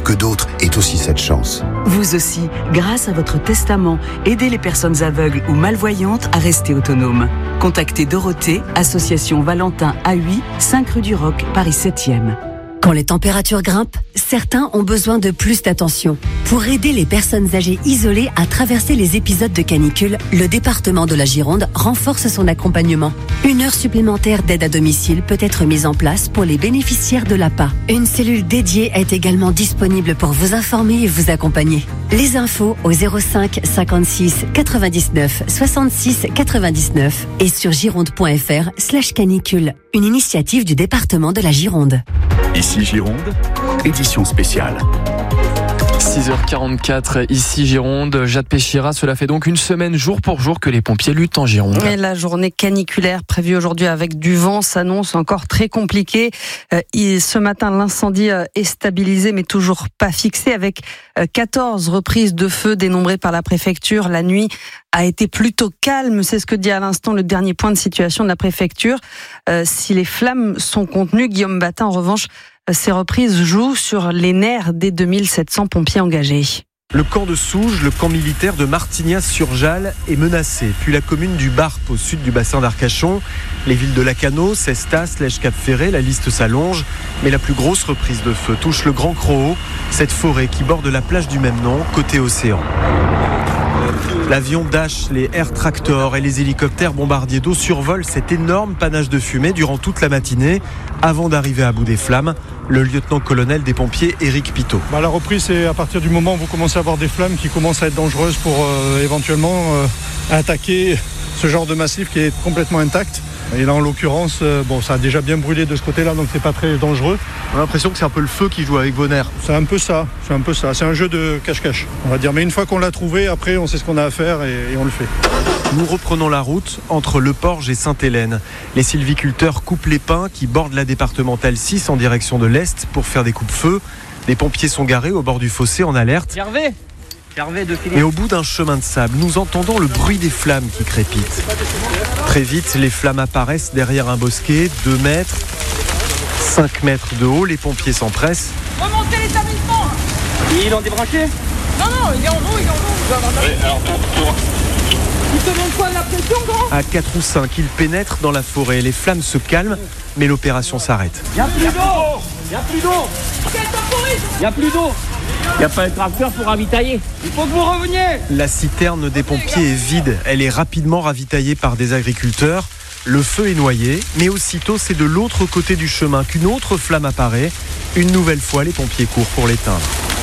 pour que d'autres aient aussi cette chance. Vous aussi, grâce à votre testament, aidez les personnes aveugles ou malvoyantes à rester autonomes. Contactez Dorothée, association Valentin A8, 5 rue du Roc, Paris 7e. Quand les températures grimpent, certains ont besoin de plus d'attention. Pour aider les personnes âgées isolées à traverser les épisodes de canicule, le département de la Gironde renforce son accompagnement. 1 heure supplémentaire d'aide à domicile peut être mise en place pour les bénéficiaires de l'APA. Une cellule dédiée est également disponible pour vous informer et vous accompagner. Les infos au 05 56 99 66 99 et sur gironde.fr/canicule. Une initiative du département de la Gironde. Ici Gironde, édition spéciale. 6h44, ici Gironde, Jade Péchira, cela fait donc une semaine jour pour jour que les pompiers luttent en Gironde. Et la journée caniculaire prévue aujourd'hui avec du vent s'annonce encore très compliquée. Ce matin, l'incendie est stabilisé mais toujours pas fixé avec 14 reprises de feu dénombrées par la préfecture. La nuit a été plutôt calme, c'est ce que dit à l'instant le dernier point de situation de la préfecture. Si les flammes sont contenues, Guillaume Batin, en revanche, ces reprises jouent sur les nerfs des 2700 pompiers engagés. Le camp de Souges, le camp militaire de Martignas-sur-Jalles est menacé. Puis la commune du Barp au sud du bassin d'Arcachon. Les villes de Lacanau, Cestas, Lège-Cap-Ferré, la liste s'allonge. Mais la plus grosse reprise de feu touche le Grand Croau, cette forêt qui borde la plage du même nom, côté océan. L'avion Dash, les Air Tractor et les hélicoptères bombardiers d'eau survolent cet énorme panache de fumée durant toute la matinée avant d'arriver à bout des flammes. Le lieutenant-colonel des pompiers, Éric Pitot. La reprise, c'est à partir du moment où vous commencez à avoir des flammes qui commencent à être dangereuses pour éventuellement attaquer ce genre de massif qui est complètement intact. Et là, en l'occurrence, ça a déjà bien brûlé de ce côté-là, donc c'est pas très dangereux. On a l'impression que c'est un peu le feu qui joue avec vos nerfs. C'est un peu ça. C'est un jeu de cache-cache, on va dire. Mais une fois qu'on l'a trouvé, après, on sait ce qu'on a à faire et on le fait. Nous reprenons la route entre Le Porge et Sainte-Hélène. Les sylviculteurs coupent les pins qui bordent la départementale 6 en direction de l'Est pour faire des coupes-feu. Les pompiers sont garés au bord du fossé en alerte. Et au bout d'un chemin de sable, nous entendons le bruit des flammes qui crépitent. Très vite, les flammes apparaissent derrière un bosquet, 2 mètres, 5 mètres de haut. Les pompiers s'empressent. Remontez l'établissement. Ils l'ont débranché ? Non, il est en haut. Il te demande quoi de la pression, grand ? À 4 ou 5, ils pénètrent dans la forêt. Les flammes se calment, mais l'opération s'arrête. Il n'y a plus d'eau. Il n'y a pas de tracteur pour ravitailler. Il faut que vous reveniez. La citerne des pompiers est vide. Elle est rapidement ravitaillée par des agriculteurs. Le feu est noyé, mais aussitôt, c'est de l'autre côté du chemin qu'une autre flamme apparaît. Une nouvelle fois, les pompiers courent pour l'éteindre.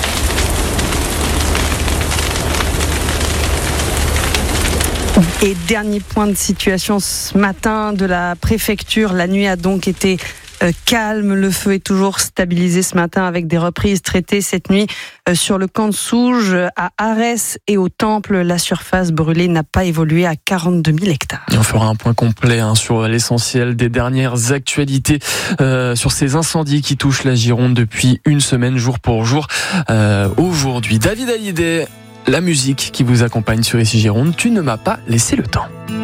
Et dernier point de situation ce matin de la préfecture. La nuit a donc été calme. Le feu est toujours stabilisé ce matin avec des reprises traitées cette nuit sur le camp de Souges, à Arès et au Temple. La surface brûlée n'a pas évolué à 42 000 hectares. Et on fera un point complet sur l'essentiel des dernières actualités sur ces incendies qui touchent la Gironde depuis une semaine, jour pour jour. Aujourd'hui, David Hallyday, la musique qui vous accompagne sur Ici Gironde, tu ne m'as pas laissé le temps.